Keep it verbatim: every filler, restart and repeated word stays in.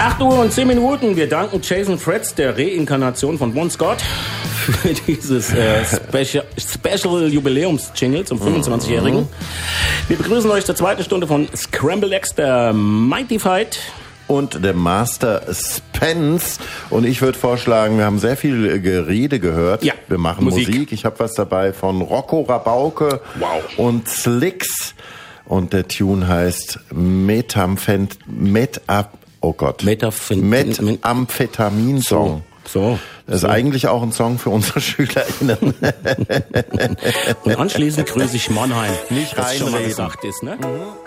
acht Uhr und zehn Minuten. Wir danken Jason Fretz, der Reinkarnation von Bon Scott, für dieses äh, Special, Special Jubiläums-Jingle zum fünfundzwanzigjährigen. Mhm. Wir begrüßen euch zur zweiten Stunde von Scramble X, der Mighty Fight. Und der Master Spence. Und ich würde vorschlagen, wir haben sehr viel Gerede gehört. Ja, wir machen Musik. Musik. Ich habe was dabei von Rocco Rabauke wow. und Slicks. Und der Tune heißt Metamphen... Metap... Oh Gott. Metaphen... Methamphetamin-Song. So. so. Das ist so. eigentlich auch ein Song für unsere SchülerInnen. Und anschließend grüße ich Mannheim. Nicht was schon mal reinreden. gesagt ist, ne? Mhm.